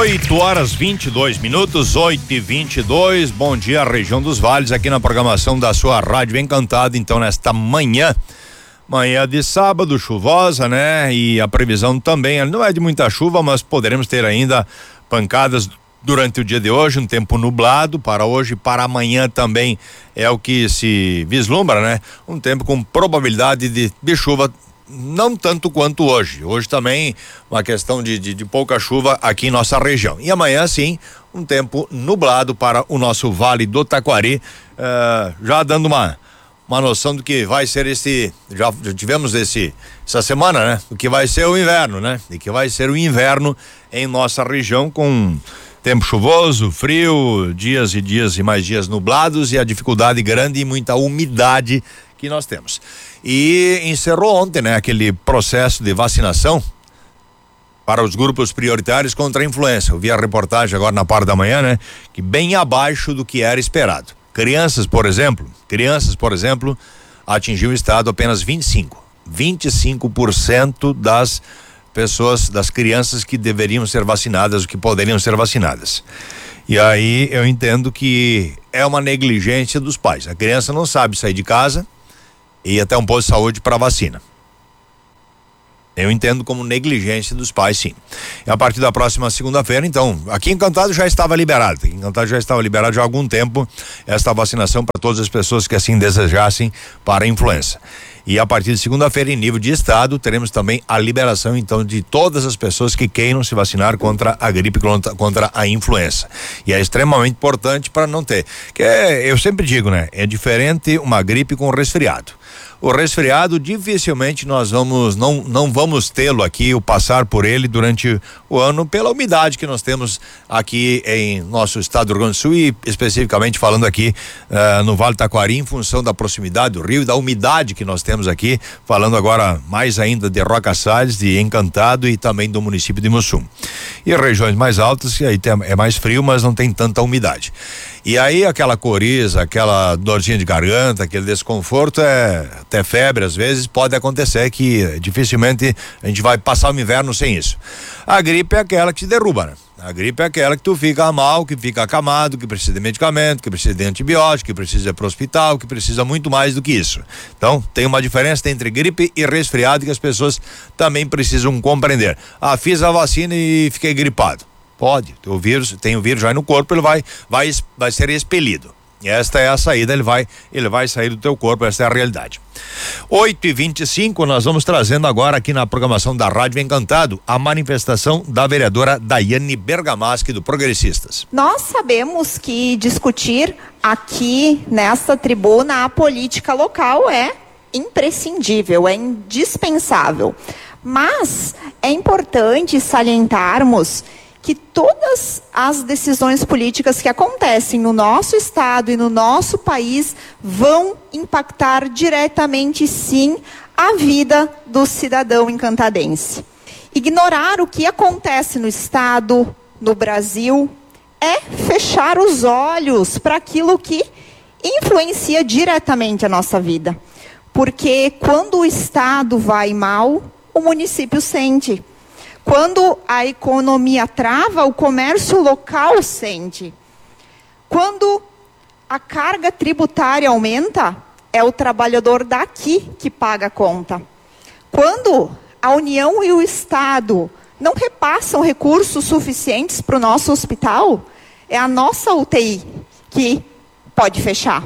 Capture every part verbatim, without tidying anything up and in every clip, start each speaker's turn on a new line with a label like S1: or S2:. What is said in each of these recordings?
S1: oito horas vinte e dois minutos, oito e vinte e dois. Bom dia, região dos Vales, aqui na programação da sua Rádio Encantado. Então, nesta manhã, manhã de sábado, chuvosa, né? E a previsão também, não é de muita chuva, mas poderemos ter ainda pancadas durante o dia de hoje, um tempo nublado para hoje, para amanhã também é o que se vislumbra, né? Um tempo com probabilidade de, de chuva, não tanto quanto hoje. Hoje também uma questão de, de, de pouca chuva aqui em nossa região. E amanhã sim, um tempo nublado para o nosso Vale do Taquari, uh, já dando uma uma noção do que vai ser esse, já, já tivemos esse, essa semana, né? O que vai ser o inverno, né? E que vai ser o inverno em nossa região com tempo chuvoso, frio, dias e dias e mais dias nublados e a dificuldade grande e muita umidade que nós temos. E encerrou ontem, né, aquele processo de vacinação para os grupos prioritários contra a influenza. Eu vi a reportagem agora na parte da manhã, né, que bem abaixo do que era esperado. Crianças, por exemplo, crianças, por exemplo, atingiu o estado apenas vinte e cinco, vinte e cinco por cento das pessoas, das crianças que deveriam ser vacinadas, que poderiam ser vacinadas. E aí eu entendo que é uma negligência dos pais. A criança não sabe sair de casa e ir até um posto de saúde para vacina. Eu entendo como negligência dos pais, sim. E a partir da próxima segunda-feira, então, aqui em Encantado já estava liberado. Aqui em Encantado já estava liberado já há algum tempo esta vacinação para todas as pessoas que assim desejassem para a influenza. E a partir de segunda-feira, em nível de estado, teremos também a liberação, então, de todas as pessoas que queiram se vacinar contra a gripe, contra, contra a influenza. E é extremamente importante para não ter. Que é, eu sempre digo, né? É diferente uma gripe com resfriado. O resfriado dificilmente nós vamos, não, não vamos tê-lo aqui, ou passar por ele durante o ano, pela umidade que nós temos aqui em nosso estado do Rio Grande do Sul e especificamente falando aqui uh, no Vale do Taquari, em função da proximidade do rio e da umidade que nós temos aqui, falando agora mais ainda de Roca Salles, de Encantado e também do município de Mussum. E regiões mais altas, que aí tem, é mais frio, mas não tem tanta umidade. E aí aquela coriza, aquela dorzinha de garganta, aquele desconforto, é até febre às vezes, pode acontecer que dificilmente a gente vai passar o inverno sem isso. A gripe é aquela que te derruba, né? A gripe é aquela que tu fica mal, que fica acamado, que precisa de medicamento, que precisa de antibiótico, que precisa ir para o hospital, que precisa muito mais do que isso. Então, tem uma diferença entre gripe e resfriado que as pessoas também precisam compreender. Ah, fiz a vacina e fiquei gripado. Pode, o vírus, tem o vírus já no corpo, ele vai, vai, vai ser expelido. E esta é a saída, ele vai, ele vai sair do teu corpo, essa é a realidade. oito e vinte e cinco, nós vamos trazendo agora aqui na programação da Rádio Encantado a manifestação da vereadora Daiane Bergamaschi do Progressistas.
S2: Nós sabemos que discutir aqui nessa tribuna a política local é imprescindível, é indispensável. Mas é importante salientarmos que todas as decisões políticas que acontecem no nosso estado e no nosso país vão impactar diretamente, sim, a vida do cidadão encantadense. Ignorar o que acontece no estado, no Brasil, é fechar os olhos para aquilo que influencia diretamente a nossa vida. Porque quando o estado vai mal, o município sente. Quando a economia trava, o comércio local sente. Quando a carga tributária aumenta, é o trabalhador daqui que paga a conta. Quando a União e o Estado não repassam recursos suficientes para o nosso hospital, é a nossa U T I que pode fechar.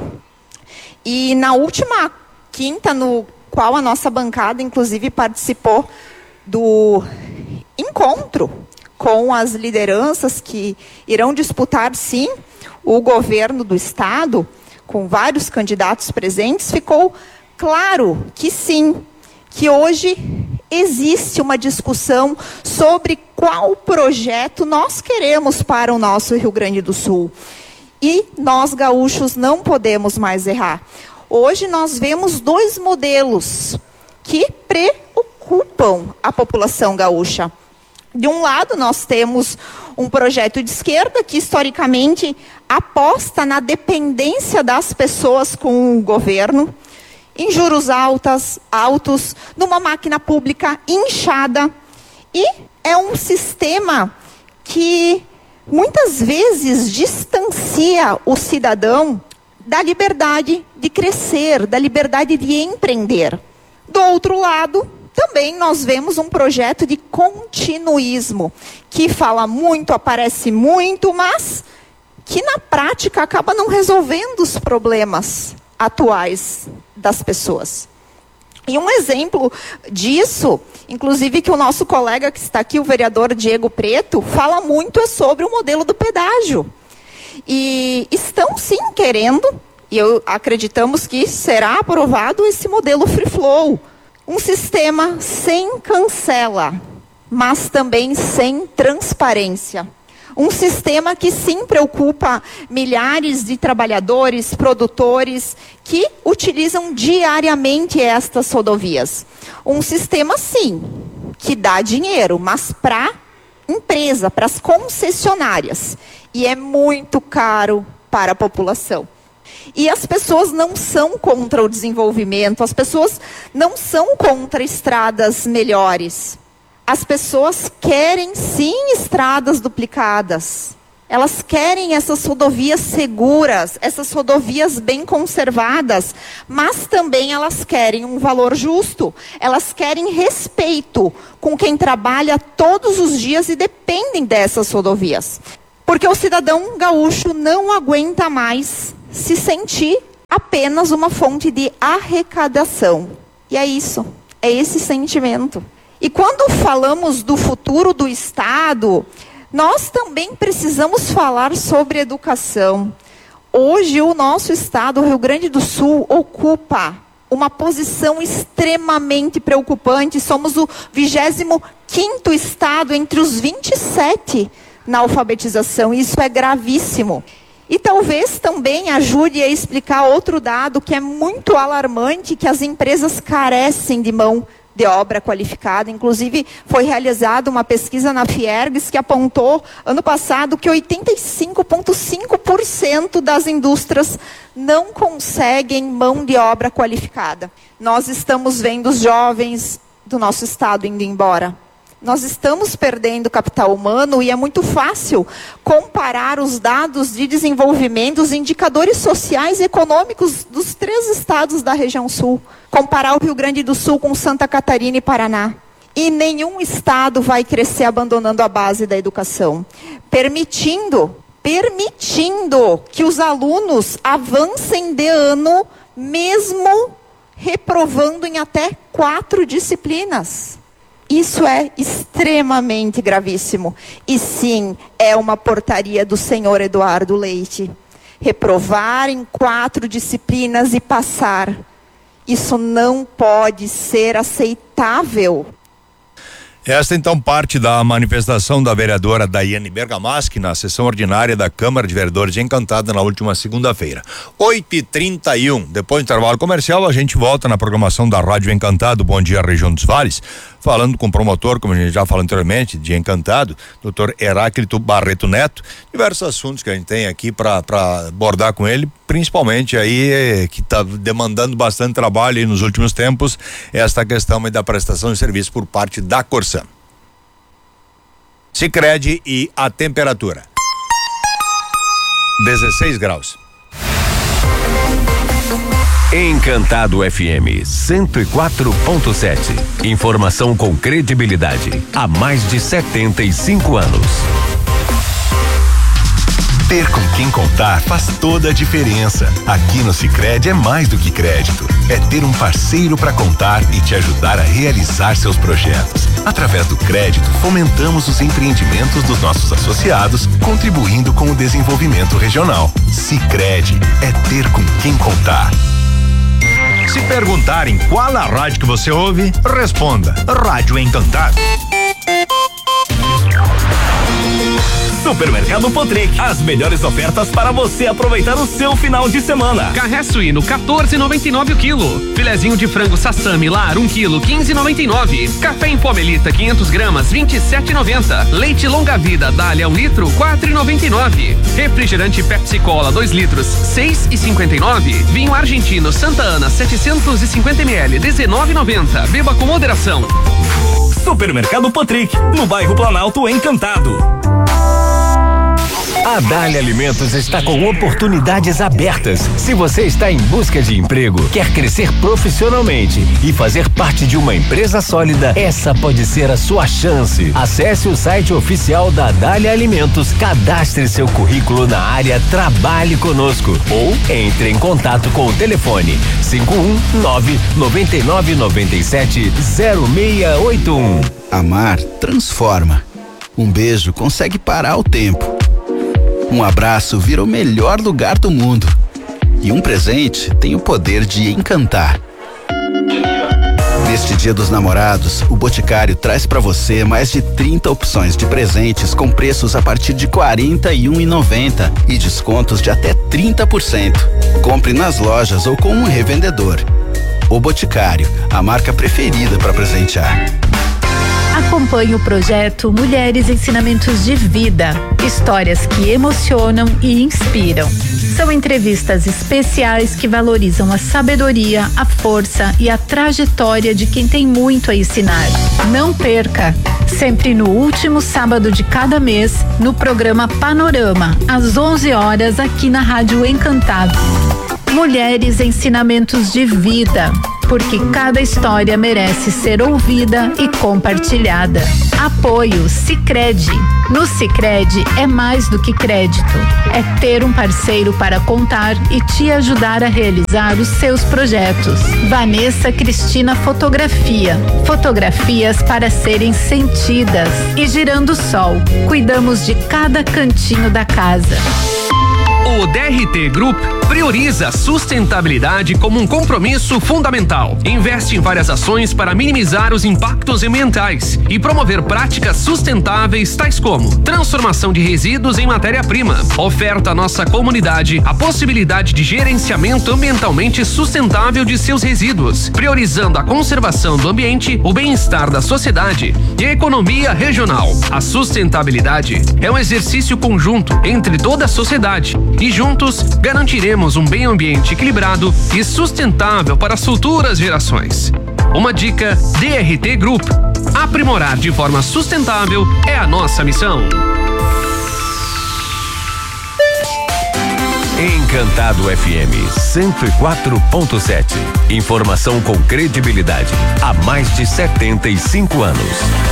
S2: E na última quinta, no qual a nossa bancada, inclusive, participou do encontro com as lideranças que irão disputar, sim, o governo do estado, com vários candidatos presentes, ficou claro que sim, que hoje existe uma discussão sobre qual projeto nós queremos para o nosso Rio Grande do Sul. E nós, gaúchos, não podemos mais errar. Hoje nós vemos dois modelos que preocupam a população gaúcha. De um lado, nós temos um projeto de esquerda que, historicamente, aposta na dependência das pessoas com o governo, em juros altas, altos, numa máquina pública inchada. E é um sistema que que muitas vezes distancia o cidadão da liberdade de crescer, da liberdade de empreender. Do outro lado, também nós vemos um projeto de continuismo, que fala muito, aparece muito, mas que na prática acaba não resolvendo os problemas atuais das pessoas. E um exemplo disso, inclusive que o nosso colega que está aqui, o vereador Diego Preto, fala muito é sobre o modelo do pedágio. E estão sim querendo, e eu acreditamos que será aprovado esse modelo free flow. Um sistema sem cancela, mas também sem transparência. Um sistema que sim preocupa milhares de trabalhadores, produtores, que utilizam diariamente estas rodovias. Um sistema, sim, que dá dinheiro, mas para a empresa, para as concessionárias. E é muito caro para a população. E as pessoas não são contra o desenvolvimento, as pessoas não são contra estradas melhores. As pessoas querem sim estradas duplicadas. Elas querem essas rodovias seguras, essas rodovias bem conservadas, mas também elas querem um valor justo. Elas querem respeito com quem trabalha todos os dias e dependem dessas rodovias. Porque o cidadão gaúcho não aguenta mais se sentir apenas uma fonte de arrecadação. E é isso, é esse sentimento. E quando falamos do futuro do Estado, nós também precisamos falar sobre educação. Hoje o nosso Estado, o Rio Grande do Sul, ocupa uma posição extremamente preocupante. Somos o vigésimo quinto Estado entre os vinte e sete na alfabetização. Isso é gravíssimo. E talvez também ajude a explicar outro dado que é muito alarmante, que as empresas carecem de mão de obra qualificada. Inclusive, foi realizada uma pesquisa na Fiergs que apontou, ano passado, que oitenta e cinco vírgula cinco por cento das indústrias não conseguem mão de obra qualificada. Nós estamos vendo os jovens do nosso estado indo embora. Nós estamos perdendo capital humano e é muito fácil comparar os dados de desenvolvimento, os indicadores sociais e econômicos dos três estados da região sul. Comparar o Rio Grande do Sul com Santa Catarina e Paraná. E nenhum estado vai crescer abandonando a base da educação. Permitindo, permitindo que os alunos avancem de ano, mesmo reprovando em até quatro disciplinas. Isso é extremamente gravíssimo. E sim, é uma portaria do senhor Eduardo Leite. Reprovar em quatro disciplinas e passar. Isso não pode ser aceitável.
S1: Esta então parte da manifestação da vereadora Daiane Bergamaschi na sessão ordinária da Câmara de Vereadores de Encantada na última segunda-feira. oito e trinta e um, depois do intervalo comercial, a gente volta na programação da Rádio Encantado, Bom Dia Região dos Vales, falando com o promotor, como a gente já falou anteriormente, de Encantado, doutor Heráclito Barreto Neto, diversos assuntos que a gente tem aqui para abordar com ele, principalmente aí que está demandando bastante trabalho aí nos últimos tempos, esta questão aí da prestação de serviço por parte da Corsan. Sicredi e a temperatura dezesseis graus.
S3: Encantado F M cento e quatro ponto sete. Informação com credibilidade há mais de setenta e cinco anos.
S4: Ter com quem contar faz toda a diferença. Aqui no Sicredi é mais do que crédito. É ter um parceiro para contar e te ajudar a realizar seus projetos. Através do crédito, fomentamos os empreendimentos dos nossos associados, contribuindo com o desenvolvimento regional. Sicredi é ter com quem contar.
S1: Se perguntarem qual a rádio que você ouve, responda: Rádio Encantado.
S5: Supermercado Potrec, as melhores ofertas para você aproveitar o seu final de semana.
S6: Carré suíno quatorze e noventa e nove o quilo. Filezinho de frango Sassami Lar um quilo quinze e noventa e nove. Café em pó Melita quinhentas gramas vinte e sete e noventa. Leite longa vida Dália um litro quatro e noventa e nove. Refrigerante Pepsi Cola dois litros seis e cinquenta e nove. Vinho argentino Santa Ana setecentos e cinquenta mililitros dezenove e noventa. Beba com moderação.
S5: Supermercado Potrec, no bairro Planalto Encantado.
S3: A Dália Alimentos está com oportunidades abertas. Se você está em busca de emprego, quer crescer profissionalmente e fazer parte de uma empresa sólida, essa pode ser a sua chance. Acesse o site oficial da Dália Alimentos, cadastre seu currículo na área Trabalhe Conosco ou entre em contato com o telefone cinco um nove nove nove nove sete zero seis oito um.
S7: Amar transforma. Um beijo consegue parar o tempo. Um abraço vira o melhor lugar do mundo. E um presente tem o poder de encantar. Neste Dia dos Namorados, o Boticário traz para você mais de trinta opções de presentes com preços a partir de quarenta e um reais e noventa centavos e descontos de até trinta por cento. Compre nas lojas ou com um revendedor. O Boticário, a marca preferida para presentear.
S8: Acompanhe o projeto Mulheres Ensinamentos de Vida, histórias que emocionam e inspiram. São entrevistas especiais que valorizam a sabedoria, a força e a trajetória de quem tem muito a ensinar. Não perca! Sempre no último sábado de cada mês, no programa Panorama, às onze horas, aqui na Rádio Encantado. Mulheres Ensinamentos de Vida, porque cada história merece ser ouvida e compartilhada. Apoio Sicredi. No Sicredi é mais do que crédito, é ter um parceiro para contar e te ajudar a realizar os seus projetos. Vanessa Cristina Fotografia. Fotografias para serem sentidas. E Girando Sol. Cuidamos de cada cantinho da casa.
S6: O D R T Group prioriza a sustentabilidade como um compromisso fundamental. Investe em várias ações para minimizar os impactos ambientais e promover práticas sustentáveis tais como transformação de resíduos em matéria-prima. Oferta à nossa comunidade a possibilidade de gerenciamento ambientalmente sustentável de seus resíduos, priorizando a conservação do ambiente, o bem-estar da sociedade e a economia regional. A sustentabilidade é um exercício conjunto entre toda a sociedade e juntos garantiremos um meio ambiente equilibrado e sustentável para as futuras gerações. Uma dica D R T Group. Aprimorar de forma sustentável é a nossa missão.
S3: Encantado F M cento e quatro ponto sete. Informação com credibilidade há mais de setenta e cinco anos.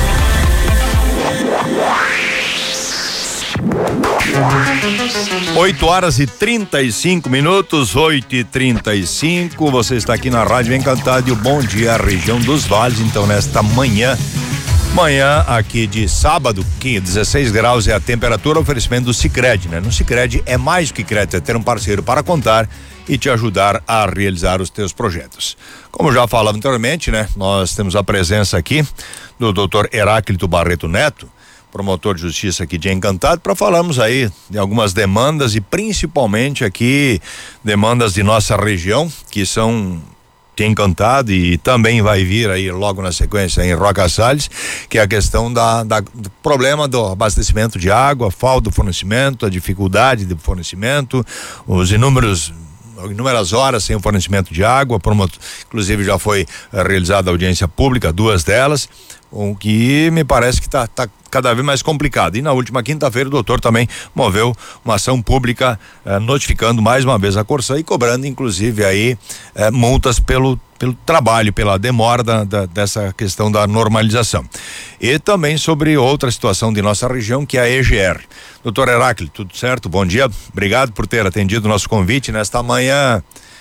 S1: oito horas e trinta e cinco minutos, oito e trinta e cinco. Você está aqui na Rádio Encantado e o Bom Dia Região dos Vales. Então, nesta manhã, manhã aqui de sábado, dezesseis graus é a temperatura, oferecimento do Sicredi, né? No Sicredi é mais do que crédito, é ter um parceiro para contar e te ajudar a realizar os teus projetos. Como já falamos anteriormente, né? Nós temos a presença aqui do doutor Heráclito Barreto Neto, promotor de justiça aqui de Encantado, para falarmos aí de algumas demandas e principalmente aqui demandas de nossa região, que são de Encantado e também vai vir aí logo na sequência em Roca Salles, que é a questão da, da, do problema do abastecimento de água, falta do fornecimento, a dificuldade de fornecimento, os inúmeros inúmeras horas sem o fornecimento de água, promotor, inclusive já foi uh, realizada audiência pública, duas delas, o que me parece que está tá cada vez mais complicado. E na última quinta-feira o doutor também moveu uma ação pública eh, notificando mais uma vez a Corsã e cobrando inclusive aí eh, multas pelo pelo trabalho, pela demora da, da, dessa questão da normalização. E também sobre outra situação de nossa região, que é a E G R. Doutor Heráclito, tudo certo? Bom dia, obrigado por ter atendido o nosso convite nesta manhã.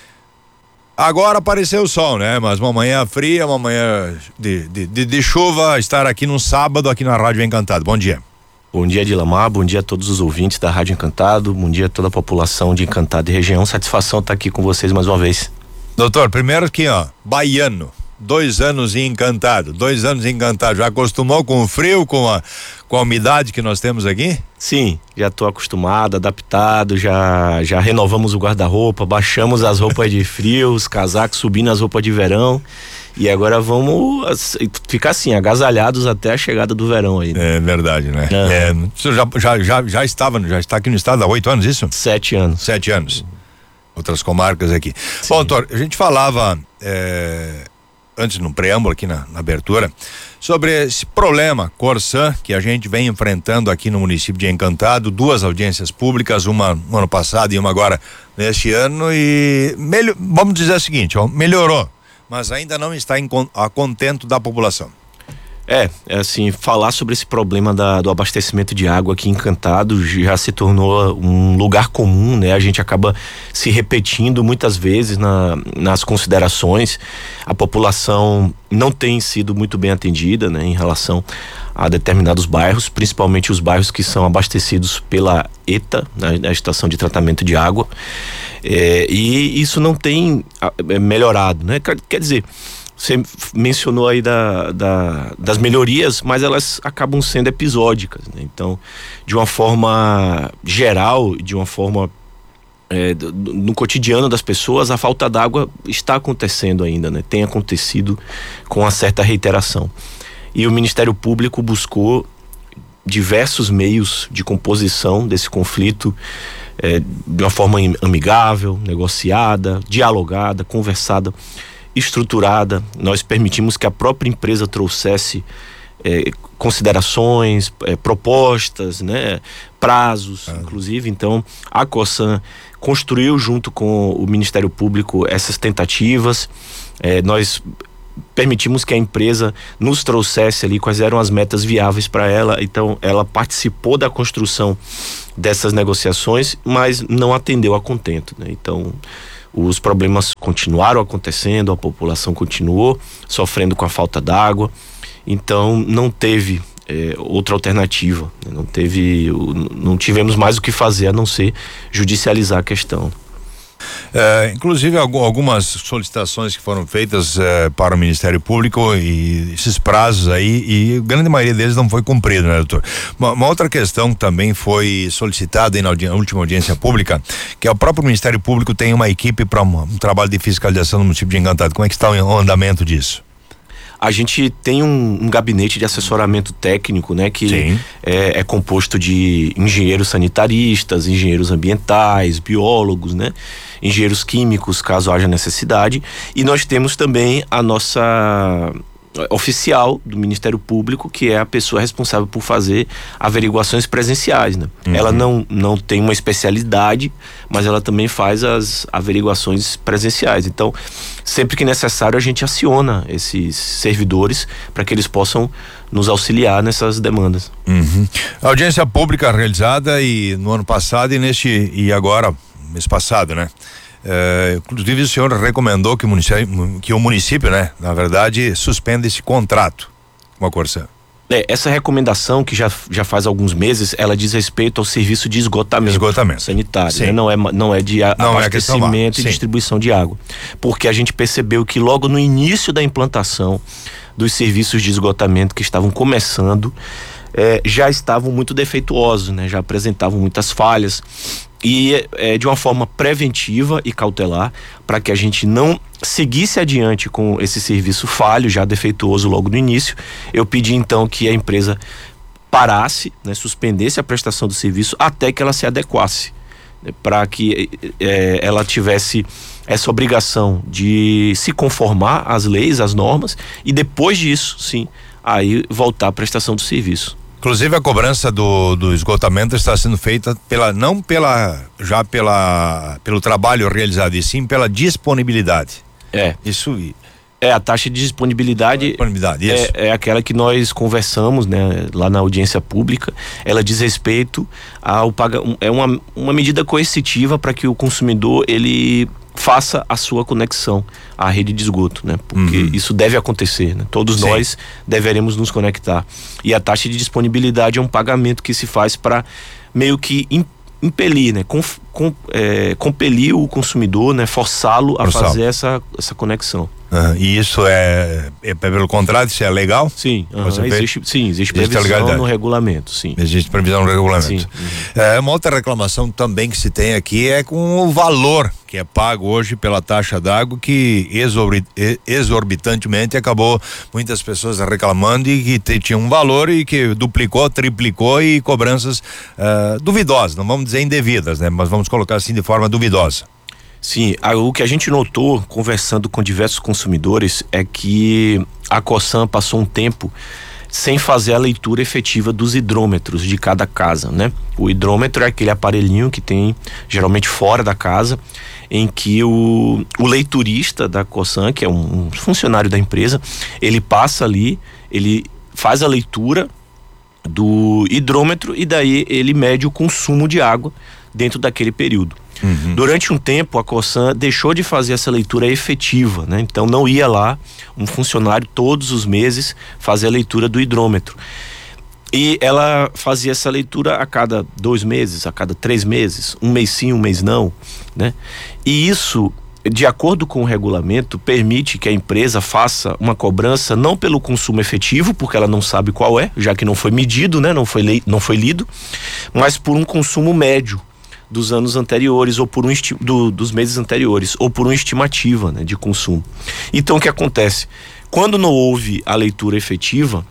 S1: Agora apareceu o sol, né? Mas uma manhã fria, uma manhã de, de, de, de chuva, estar aqui num sábado aqui na Rádio Encantado. Bom dia.
S9: Bom dia, Dilamar, bom dia a todos os ouvintes da Rádio Encantado, bom dia a toda a população de Encantado e região, satisfação estar aqui com vocês mais uma vez.
S1: Doutor, primeiro aqui, ó, baiano, dois anos em Encantado, dois anos em Encantado, já acostumou com o frio, com a, com a umidade que nós temos aqui?
S9: Sim, já estou acostumado, adaptado, já, já renovamos o guarda-roupa, baixamos as roupas de frio, os casacos, subindo as roupas de verão. E agora vamos ficar assim, agasalhados até a chegada do verão aí.
S1: Né? É verdade, né? Uhum. É, o senhor já, já, já, já estava, já está aqui no estado há oito anos, isso?
S9: Sete anos.
S1: Sete anos. Uhum. Outras comarcas aqui. Sim. Bom, doutor, a gente falava é, antes no preâmbulo aqui na, na abertura sobre esse problema Corsã que a gente vem enfrentando aqui no município de Encantado, duas audiências públicas, uma no ano passado e uma agora neste ano, e melhor, vamos dizer o seguinte, ó, melhorou, mas ainda não está em, a contento da população.
S9: É, é assim, falar sobre esse problema da, do abastecimento de água aqui em Encantado já se tornou um lugar comum, né? A gente acaba se repetindo muitas vezes na, nas considerações. A população não tem sido muito bem atendida, né? Em relação a determinados bairros, principalmente os bairros que são abastecidos pela ETA, né? A estação de tratamento de água, é, e isso não tem é, melhorado, né? Quer, quer dizer, você mencionou aí da, da, das melhorias, mas elas acabam sendo episódicas, né? Então, de uma forma geral, de uma forma é, do, no cotidiano das pessoas, a falta d'água está acontecendo ainda, né? Tem acontecido com uma certa reiteração. E o Ministério Público buscou diversos meios de composição desse conflito, é, de uma forma amigável, negociada, dialogada, conversada, estruturada. Nós permitimos que a própria empresa trouxesse é, considerações, é, propostas, né, prazos, ah. inclusive. Então, a Corsã construiu junto com o Ministério Público essas tentativas. É, nós permitimos que a empresa nos trouxesse ali quais eram as metas viáveis para ela. Então, ela participou da construção dessas negociações, mas não atendeu a contento, né? Então, os problemas continuaram acontecendo, a população continuou sofrendo com a falta d'água, então não teve é, outra alternativa, né? não teve, não tivemos mais o que fazer a não ser judicializar a questão.
S1: É, inclusive algumas solicitações que foram feitas é, para o Ministério Público e esses prazos aí, e a grande maioria deles não foi cumprido, né, doutor? Uma, uma outra questão que também foi solicitada aí na audi- última audiência pública, que é o próprio Ministério Público tem uma equipe para um, um trabalho de fiscalização no município de Encantado. Como é que está o andamento disso?
S9: A gente tem um, um gabinete de assessoramento técnico, né, que é, é composto de engenheiros sanitaristas, engenheiros ambientais, biólogos, né, engenheiros químicos, caso haja necessidade. E nós temos também a nossa oficial do Ministério Público, que é a pessoa responsável por fazer averiguações presenciais, né? Uhum. Ela não, não tem uma especialidade, mas ela também faz as averiguações presenciais. Então, sempre que necessário, a gente aciona esses servidores para que eles possam nos auxiliar nessas demandas.
S1: Uhum. Audiência pública realizada e no ano passado e neste e agora, mês passado, né? É, inclusive o senhor recomendou que o município, que o município, né, na verdade, suspenda esse contrato com a Corsã.
S9: É, essa recomendação, que já, já faz alguns meses, ela diz respeito ao serviço de esgotamento,
S1: esgotamento.
S9: sanitário, né? Não é, não é de a, não abastecimento é e distribuição de água, porque a gente percebeu que logo no início da implantação dos serviços de esgotamento que estavam começando, é, já estavam muito defeituosos, né? Já apresentavam muitas falhas. E é, de uma forma preventiva e cautelar, para que a gente não seguisse adiante com esse serviço falho, já defeituoso logo no início, eu pedi então que a empresa parasse, né, suspendesse a prestação do serviço até que ela se adequasse, né, para que é, ela tivesse essa obrigação de se conformar às leis, às normas, e depois disso, sim, aí voltar à prestação do serviço.
S1: Inclusive a cobrança do, do esgotamento está sendo feita pela, não pela, já pela, pelo trabalho realizado, e sim pela disponibilidade.
S9: É.
S1: Isso.
S9: É, a taxa de disponibilidade,
S1: disponibilidade isso.
S9: É, é aquela que nós conversamos, né, lá na audiência pública. Ela diz respeito ao paga, é uma, uma medida coercitiva para que o consumidor, ele faça a sua conexão à rede de esgoto, né? Porque uhum. isso deve acontecer, né? Todos Sim. nós deveremos nos conectar. E a taxa de disponibilidade é um pagamento que se faz para meio que impelir, né? Com, com, é, compelir o consumidor, né? Forçá-lo a Forçá-lo. fazer essa, essa conexão.
S1: Uhum. E isso é, é, pelo contrário, isso é legal?
S9: Sim, uhum. existe, sim, existe previsão no regulamento, sim.
S1: Existe previsão no regulamento. Sim.
S9: Uhum.
S1: É, uma outra reclamação também que se tem aqui é com o valor que é pago hoje pela taxa d'água, que exorbit, exorbitantemente acabou muitas pessoas reclamando e que te, tinha um valor e que duplicou, triplicou, e cobranças uh, duvidosas, não vamos dizer indevidas, né? Mas vamos colocar assim de forma duvidosa.
S9: Sim, a, o que a gente notou conversando com diversos consumidores é que a Cosan passou um tempo sem fazer a leitura efetiva dos hidrômetros de cada casa, né? O hidrômetro é aquele aparelhinho que tem geralmente fora da casa, em que o, o leiturista da Cosan, que é um, um funcionário da empresa, ele passa ali, ele faz a leitura do hidrômetro e daí ele mede o consumo de água dentro daquele período. Uhum. Durante um tempo a Cosan deixou de fazer essa leitura efetiva, né? Então não ia lá um funcionário todos os meses fazer a leitura do hidrômetro. E ela fazia essa leitura a cada dois meses, a cada três meses, um mês sim, um mês não, né? E isso, de acordo com o regulamento, permite que a empresa faça uma cobrança não pelo consumo efetivo, porque ela não sabe qual é, já que não foi medido, né? Não foi, li, não foi lido, mas por um consumo médio dos anos anteriores ou por um esti- do, dos meses anteriores ou por uma estimativa, né, de consumo. Então o que acontece? Quando não houve a leitura efetiva,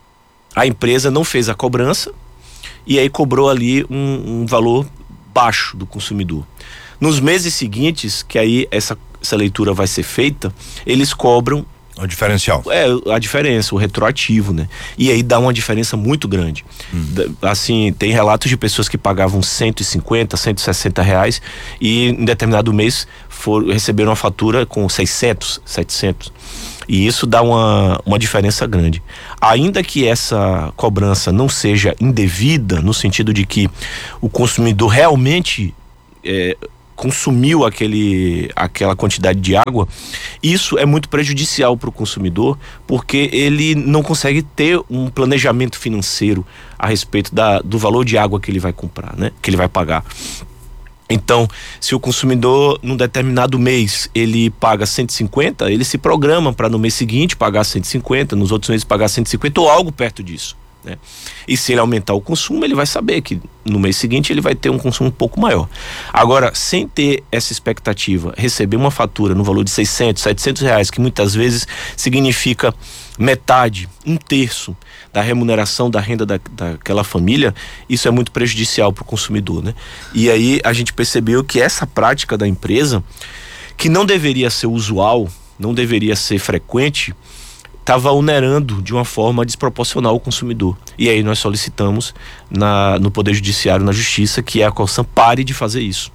S9: a empresa não fez a cobrança e aí cobrou ali um, um valor baixo do consumidor. Nos meses seguintes, que aí essa, essa leitura vai ser feita, eles cobram
S1: o diferencial.
S9: É, a diferença, o retroativo, né? E aí dá uma diferença muito grande. Hum. Assim, tem relatos de pessoas que pagavam cento e cinquenta, cento e sessenta reais e em determinado mês for, receberam uma fatura com seiscentos, setecentos. E isso dá uma, uma diferença grande. Ainda que essa cobrança não seja indevida, no sentido de que o consumidor realmente é, consumiu aquele, aquela quantidade de água, isso é muito prejudicial para o consumidor, porque ele não consegue ter um planejamento financeiro a respeito da, do valor de água que ele vai comprar, né? Que ele vai pagar. Então, se o consumidor num determinado mês ele paga cento e cinquenta, ele se programa para no mês seguinte pagar cento e cinquenta, nos outros meses pagar cento e cinquenta ou algo perto disso, né? E se ele aumentar o consumo, ele vai saber que no mês seguinte ele vai ter um consumo um pouco maior. Agora, sem ter essa expectativa, receber uma fatura no valor de seiscentos, setecentos reais, que muitas vezes significa metade, um terço da remuneração da renda da, daquela família, isso é muito prejudicial para o consumidor, né? E aí a gente percebeu que essa prática da empresa, que não deveria ser usual, não deveria ser frequente, estava onerando de uma forma desproporcional o consumidor. E aí nós solicitamos na, no Poder Judiciário, na Justiça, que a Cosan pare de fazer isso.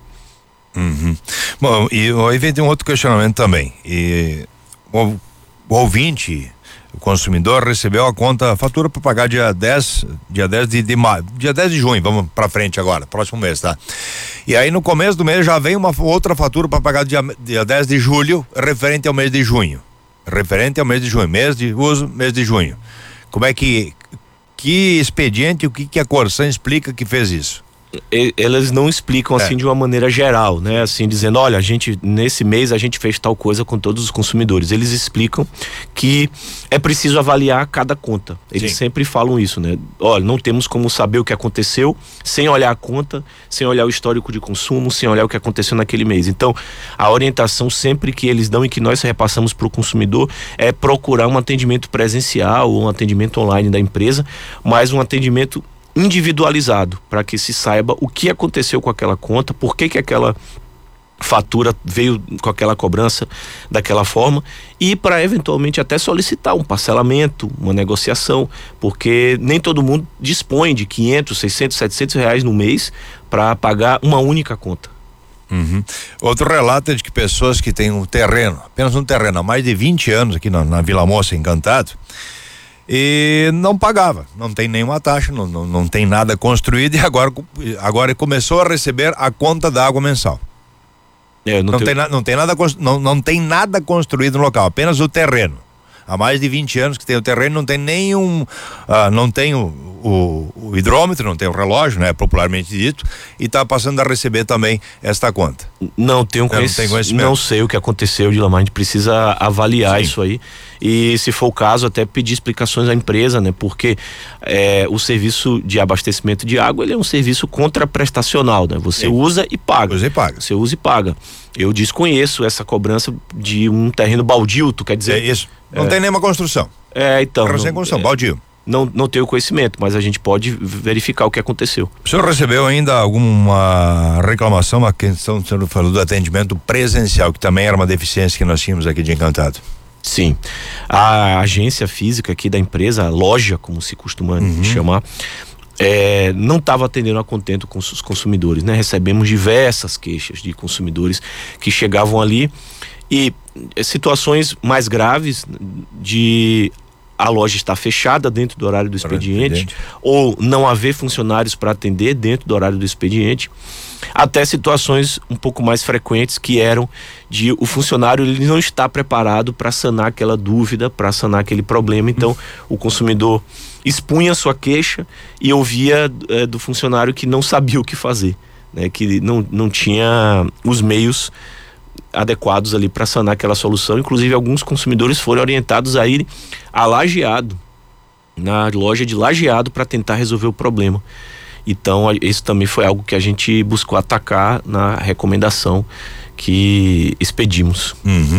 S1: Uhum. Bom, e aí vem um outro questionamento também. E, o, o ouvinte, o consumidor, recebeu a conta, a fatura para pagar dia dez, dia dez de, de maio, dia dez de junho, vamos para frente agora, próximo mês, tá? E aí no começo do mês já vem uma outra fatura para pagar dia, dia dez de julho, referente ao mês de junho. Referente ao mês de junho, mês de uso, mês de junho. Como é que, que expediente, o que que a Cosan explica que fez isso?
S9: Elas não explicam assim é. de uma maneira geral, né? Assim, dizendo, olha, a gente, nesse mês a gente fez tal coisa com todos os consumidores. Eles explicam que é preciso avaliar cada conta. Eles Sim. sempre falam isso, né? Olha, não temos como saber o que aconteceu sem olhar a conta, sem olhar o histórico de consumo, sem olhar o que aconteceu naquele mês. Então, a orientação sempre que eles dão e que nós repassamos para o consumidor é procurar um atendimento presencial ou um atendimento online da empresa, mas um atendimento individualizado, para que se saiba o que aconteceu com aquela conta, por que que aquela fatura veio com aquela cobrança daquela forma, e para eventualmente até solicitar um parcelamento, uma negociação, porque nem todo mundo dispõe de quinhentos, seiscentos, setecentos reais no mês para pagar uma única conta.
S1: Uhum. Outro relato é de que pessoas que têm um terreno, apenas um terreno há mais de vinte anos aqui na, na Vila Moça, Encantado, e não pagava, não tem nenhuma taxa, não, não, não tem nada construído, e agora, agora começou a receber a conta da água mensal. É, não, não, tenho... tem, não, tem nada, não, não tem nada construído no local, apenas o terreno. Há mais de vinte anos que tem o terreno, não tem nenhum, ah, não tem o, o, o hidrômetro, não tem o relógio, né, popularmente dito, e está passando a receber também esta conta.
S9: Não tenho conhec... não, conhecimento. Não sei o que aconteceu, Dilamar, a gente precisa avaliar Sim. isso aí. E se for o caso, até pedir explicações à empresa, né? Porque é, o serviço de abastecimento de água, ele é um serviço contraprestacional, né? Você Sim. usa e paga.
S1: Usa e paga.
S9: Você usa e paga. Eu desconheço essa cobrança de um terreno baldio, tu quer dizer?
S1: É isso. Não é. tem nenhuma construção.
S9: É, então.
S1: Não tem construção,
S9: é,
S1: baldio.
S9: não, não tenho conhecimento, mas a gente pode verificar o que aconteceu.
S1: O senhor recebeu ainda alguma reclamação, a questão, o senhor falou do atendimento presencial, que também era uma deficiência que nós tínhamos aqui de Encantado?
S9: Sim, a agência física aqui da empresa, a loja, como se costuma uhum. chamar, é, não estava atendendo a contento com os consumidores, né? Recebemos diversas queixas de consumidores que chegavam ali e situações mais graves de a loja estar fechada dentro do horário do expediente, expediente. ou não haver funcionários para atender dentro do horário do expediente, até situações um pouco mais frequentes que eram de o funcionário ele não estar preparado para sanar aquela dúvida, para sanar aquele problema, então hum. o consumidor expunha sua queixa e ouvia é, do funcionário que não sabia o que fazer, né? Que não, não tinha os meios adequados ali para sanar aquela solução. Inclusive alguns consumidores foram orientados a ir a Lajeado, na loja de Lajeado, para tentar resolver o problema. Então isso também foi algo que a gente buscou atacar na recomendação que expedimos.
S1: Uhum.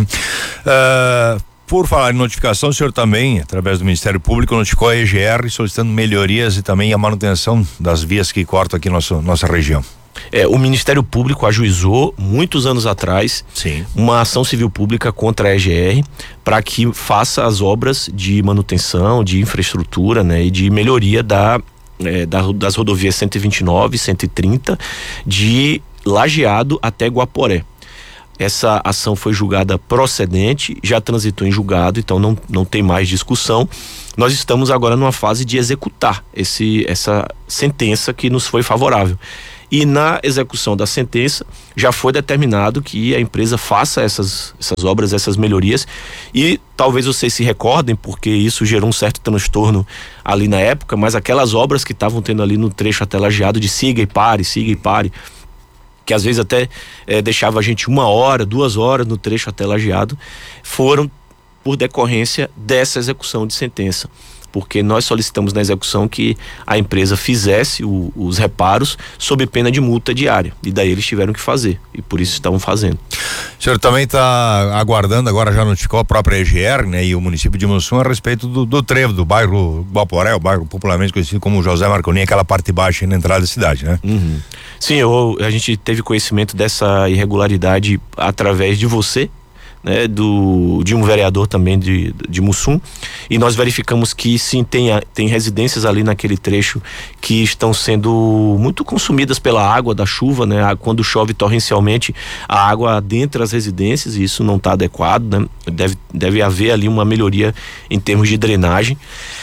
S1: Uh, por falar em notificação, o senhor também, através do Ministério Público, notificou a E G R solicitando melhorias e também a manutenção das vias que cortam aqui nosso, nossa região.
S9: É, o Ministério Público ajuizou muitos anos atrás
S1: Sim.
S9: uma ação civil pública contra a E G R para que faça as obras de manutenção, de infraestrutura, né, e de melhoria da, é, da, das rodovias cento e vinte e nove, cento e trinta de Lajeado até Guaporé. Essa ação foi julgada procedente, já transitou em julgado, então não, não tem mais discussão. Nós estamos agora numa fase de executar esse, essa sentença que nos foi favorável. E na execução da sentença já foi determinado que a empresa faça essas, essas obras, essas melhorias, e talvez vocês se recordem, porque isso gerou um certo transtorno ali na época, mas aquelas obras que estavam tendo ali no trecho até Lajeado de siga e pare, siga e pare, que às vezes até eh, deixava a gente uma hora, duas horas no trecho até Lajeado, foram por decorrência dessa execução de sentença. Porque nós solicitamos na execução que a empresa fizesse o, os reparos sob pena de multa diária. E daí eles tiveram que fazer. E por isso estavam fazendo.
S1: O senhor também está aguardando, agora já notificou a própria E G R, né, e o município de Mussum a respeito do, do trevo, do bairro Guaporé, o bairro popularmente conhecido como José Marconi, aquela parte baixa na entrada da cidade, né?
S9: Uhum. Sim, eu, a gente teve conhecimento dessa irregularidade através de você, né, do, de um vereador também de, de Mussum, e nós verificamos que sim, tem, tem residências ali naquele trecho que estão sendo muito consumidas pela água da chuva, né? Quando chove torrencialmente, a água adentra as residências e isso não está adequado, né? Deve, deve haver ali uma melhoria em termos de drenagem.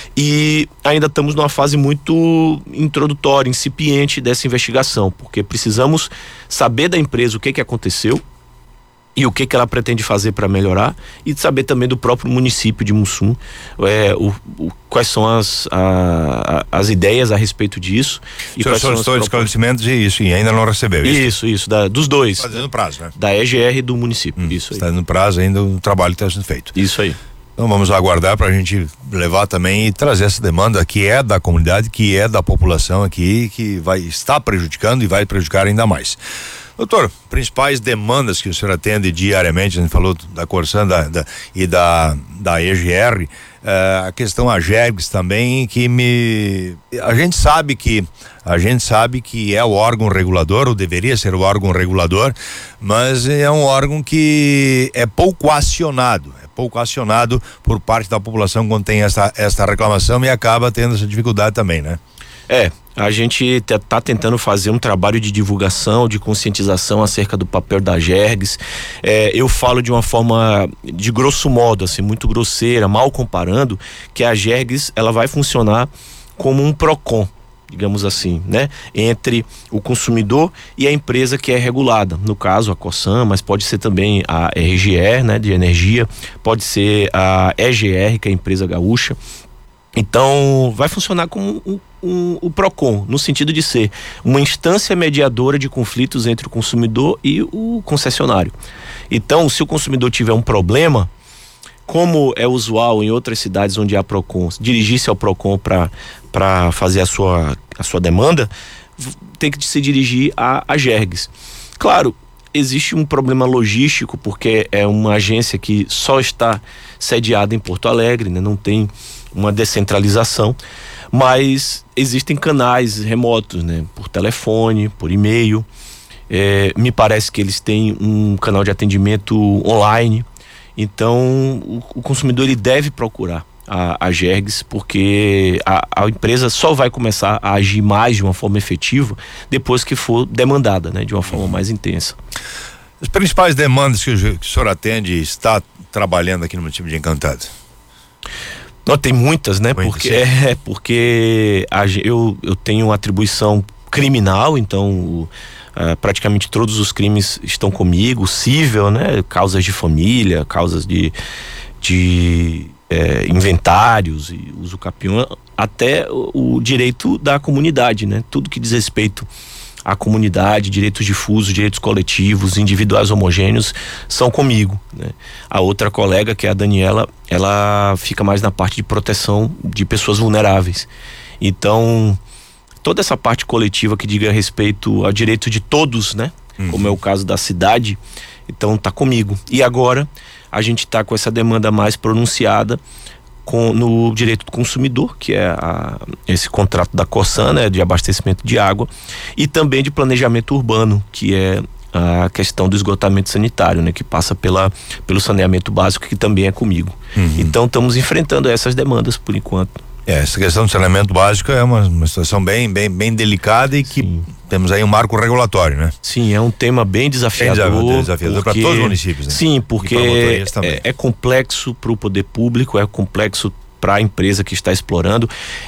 S9: E ainda estamos numa fase muito introdutória, incipiente dessa investigação, porque precisamos saber da empresa o que que aconteceu e o que que ela pretende fazer para melhorar, e saber também do próprio município de Mussum é, o, o, quais são as, a, a, as ideias a respeito disso.
S1: E quais são os próprios esclarecimentos e isso, e ainda não recebeu isso?
S9: Isso, isso, da, dos dois.
S1: Está dando prazo, né?
S9: Da E G R e do município, hum, isso aí.
S1: Está dando prazo ainda o trabalho que está sendo feito.
S9: Isso aí.
S1: Então vamos aguardar para a gente levar também e trazer essa demanda que é da comunidade, que é da população aqui, que vai estar prejudicando e vai prejudicar ainda mais. Doutor, principais demandas que o senhor atende diariamente, a gente falou da Corsan da, da, e da, da E G R, uh, a questão Agergs também, que me, a gente sabe que, a gente sabe que é o órgão regulador, ou deveria ser o órgão regulador, mas é um órgão que é pouco acionado, é pouco acionado por parte da população quando tem essa, essa reclamação, e acaba tendo essa dificuldade também, né?
S9: É, a gente está tentando fazer um trabalho de divulgação, de conscientização acerca do papel da Agergs. É, eu falo de uma forma de grosso modo, assim, muito grosseira, mal comparando, que a Agergs ela vai funcionar como um PROCON, digamos assim, né? Entre o consumidor e a empresa que é regulada, no caso a Corsan, mas pode ser também a R G E, né, de energia, pode ser a E G R, que é a empresa gaúcha. Então vai funcionar como um, um, o PROCON, no sentido de ser uma instância mediadora de conflitos entre o consumidor e o concessionário. Então, se o consumidor tiver um problema, como é usual em outras cidades onde há PROCON, dirigir-se ao PROCON para para fazer a sua, a sua demanda, tem que se dirigir à Agergs. Claro, existe um problema logístico, porque é uma agência que só está sediada em Porto Alegre, né? Não tem uma descentralização, mas existem canais remotos, né? Por telefone, por e-mail. É, me parece que eles têm um canal de atendimento online. Então, o, o consumidor ele deve procurar a, a Gergs, porque a, a empresa só vai começar a agir mais de uma forma efetiva depois que for demandada, né? De uma forma mais intensa.
S1: As principais demandas que o, que o senhor atende e está trabalhando aqui no município de Encantado?
S9: Não, tem muitas, né?
S1: Muito,
S9: porque é, porque a, eu, eu tenho atribuição criminal, então uh, praticamente todos os crimes estão comigo, cível, né? Causas de família, causas de, de é, inventários e uso capião, até o, o direito da comunidade, né? Tudo que diz respeito à comunidade, direitos difusos, direitos coletivos, individuais homogêneos, são comigo, né? A outra colega, que é a Daniela, ela fica mais na parte de proteção de pessoas vulneráveis. Então, toda essa parte coletiva que diga respeito ao direito de todos, né? Uhum. Como é o caso da cidade, então tá comigo. E agora a gente tá com essa demanda mais pronunciada com, no direito do consumidor, que é a, esse contrato da Corsan, né, de abastecimento de água, e também de planejamento urbano, que é a questão do esgotamento sanitário, né, que passa pela, pelo saneamento básico, que também é comigo. Uhum. Então estamos enfrentando essas demandas por enquanto.
S1: É, essa questão do saneamento básico é uma, uma situação bem, bem, bem delicada e que Sim. temos aí um marco regulatório, né?
S9: Sim, é um tema bem desafiador.
S1: Bem desafiador para todos os municípios, né?
S9: Sim, porque é, é complexo para o poder público, é complexo para a empresa que está explorando,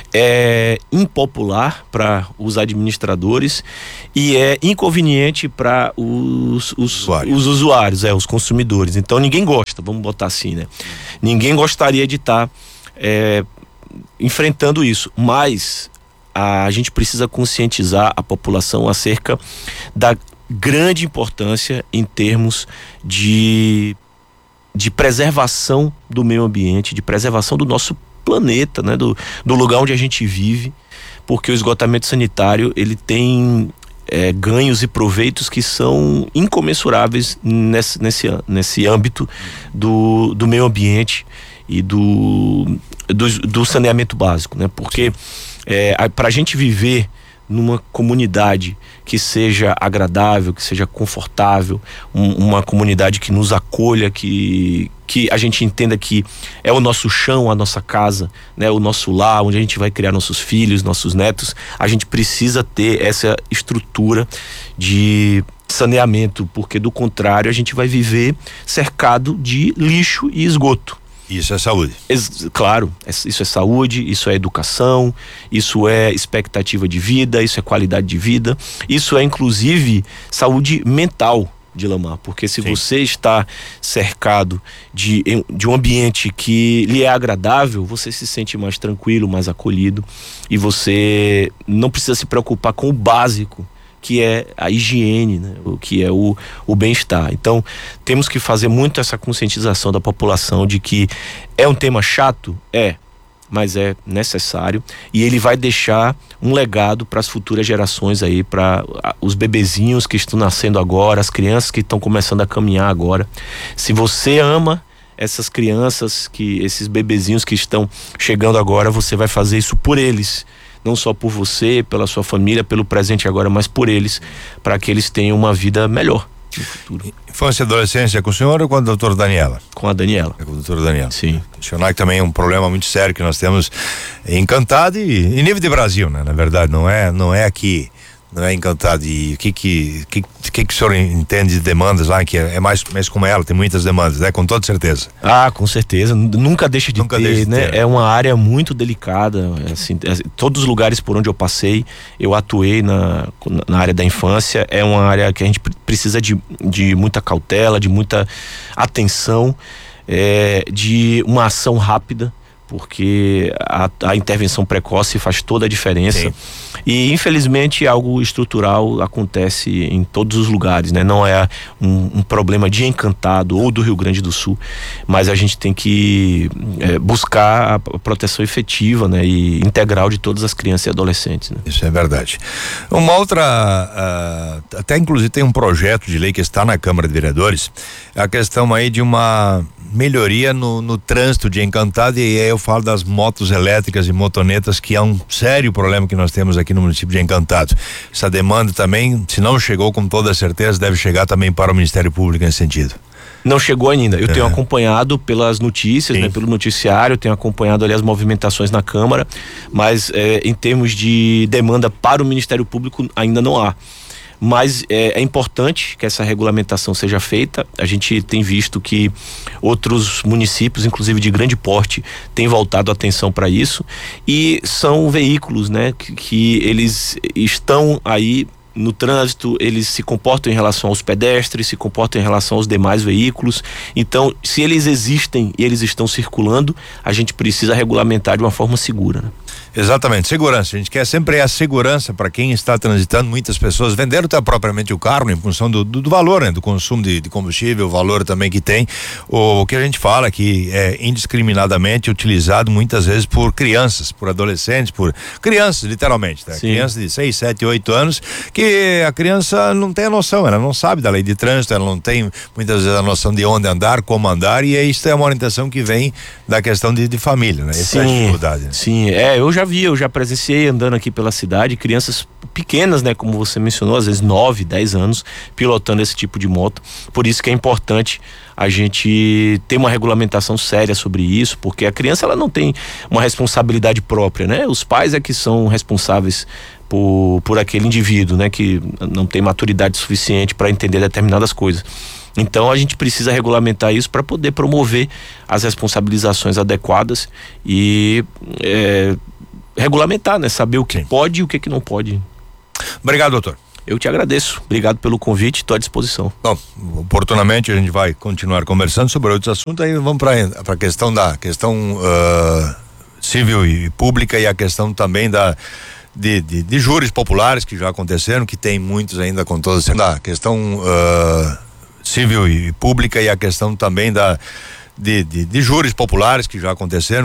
S9: é impopular para os administradores e é inconveniente para os, os, Usuário. os usuários, é, os consumidores. Então ninguém gosta, vamos botar assim, né? Ninguém gostaria de estar tá, é, enfrentando isso, mas a gente precisa conscientizar a população acerca da grande importância em termos de, de preservação do meio ambiente, de preservação do nosso planeta, né? do, do lugar onde a gente vive, porque o esgotamento sanitário ele tem é, ganhos e proveitos que são incomensuráveis nesse, nesse, nesse âmbito do, do meio ambiente e do, do, do saneamento básico, né? Porque é, para a gente viver numa comunidade que seja agradável, que seja confortável, um, uma comunidade que nos acolha, que, que a gente entenda que é o nosso chão, a nossa casa, né? O nosso lar, onde a gente vai criar nossos filhos, nossos netos, a gente precisa ter essa estrutura de saneamento, porque do contrário a gente vai viver cercado de lixo e esgoto.
S1: Isso é saúde.
S9: Ex- claro, isso é saúde, isso é educação, isso é expectativa de vida, isso é qualidade de vida, isso é inclusive saúde mental, Dilamar, porque se Sim. você está cercado de, de um ambiente que lhe é agradável, você se sente mais tranquilo, mais acolhido e você não precisa se preocupar com o básico, que é a higiene, né? O que é o, o bem-estar. Então, temos que fazer muito essa conscientização da população de que é um tema chato, é, mas é necessário e ele vai deixar um legado para as futuras gerações aí, para os bebezinhos que estão nascendo agora, as crianças que estão começando a caminhar agora. Se você ama essas crianças, que esses bebezinhos que estão chegando agora, você vai fazer isso por eles. Não só por você, pela sua família, pelo presente agora, mas por eles, para que eles tenham uma vida melhor no futuro.
S1: Infância e adolescência com o senhor ou com a doutora Daniela?
S9: Com a Daniela.
S1: É com a doutora Daniela.
S9: Sim.
S1: Questionar que também é um problema muito sério que nós temos em Encantado e em nível de Brasil, né? Na verdade, não é, não é aqui, não é Encantado. E o que que, que, que que o senhor entende de demandas lá, que é, é mais, mais como ela, tem muitas demandas, né? Com toda certeza.
S9: Ah, com certeza, nunca deixa de
S1: nunca
S9: ter,
S1: deixa de
S9: né?
S1: ter.
S9: É uma área muito delicada, assim, todos os lugares por onde eu passei, eu atuei na, na área da infância, é uma área que a gente precisa de, de muita cautela, de muita atenção, é, de uma ação rápida, porque a, a intervenção precoce faz toda a diferença. Sim. E infelizmente algo estrutural acontece em todos os lugares, né? Não é um, um problema de Encantado ou do Rio Grande do Sul, mas a gente tem que é, buscar a proteção efetiva, né? E integral de todas as crianças e adolescentes, né?
S1: Isso é verdade. Uma outra, uh, até inclusive tem um projeto de lei que está na Câmara de Vereadores, a questão aí de uma melhoria no, no trânsito de Encantado, e aí eu falo das motos elétricas e motonetas, que é um sério problema que nós temos aqui no município de Encantado. Essa demanda também, se não chegou com toda certeza, deve chegar também para o Ministério Público nesse sentido.
S9: Não chegou ainda. Eu
S1: é.
S9: tenho acompanhado pelas notícias, né, pelo noticiário, tenho acompanhado ali as movimentações na Câmara, mas é, em termos de demanda para o Ministério Público ainda não há. Mas é, é importante que essa regulamentação seja feita. A gente tem visto que outros municípios, inclusive de grande porte, têm voltado a atenção para isso, e são veículos, né, que, que eles estão aí no trânsito, eles se comportam em relação aos pedestres, se comportam em relação aos demais veículos. Então, se eles existem e eles estão circulando, a gente precisa regulamentar de uma forma segura, né?
S1: Exatamente, segurança. A gente quer sempre a segurança para quem está transitando. Muitas pessoas venderam até propriamente o carro em função do, do, do valor, né? Do consumo de, de combustível, o valor também que tem. O, o que a gente fala que é indiscriminadamente utilizado muitas vezes por crianças, por adolescentes, por crianças, literalmente, tá? Crianças de seis, sete, oito anos, que a criança não tem a noção, ela não sabe da lei de trânsito, ela não tem muitas vezes a noção de onde andar, como andar, e isso é uma orientação que vem da questão de, de família, né? Essa é a dificuldade.
S9: Sim, é, eu já vi, eu já presenciei andando aqui pela cidade, crianças pequenas, né, como você mencionou, às vezes nove, dez anos, pilotando esse tipo de moto. Por isso que é importante a gente ter uma regulamentação séria sobre isso, porque a criança, ela não tem uma responsabilidade própria, né? Os pais é que são responsáveis por, por aquele indivíduo, né, que não tem maturidade suficiente para entender determinadas coisas. Então a gente precisa regulamentar isso para poder promover as responsabilizações adequadas e é, regulamentar, né? Saber o que Sim. pode e o que, que não pode.
S1: Obrigado, doutor.
S9: Eu te agradeço. Obrigado pelo convite, estou à disposição.
S1: Bom, oportunamente a gente vai continuar conversando sobre outros assuntos, aí vamos para a questão da questão uh, civil e pública, e a questão também da de, de, de júris populares que já aconteceram, que tem muitos ainda com toda a questão uh, civil e pública, e a questão também da de, de, de júris populares que já aconteceram.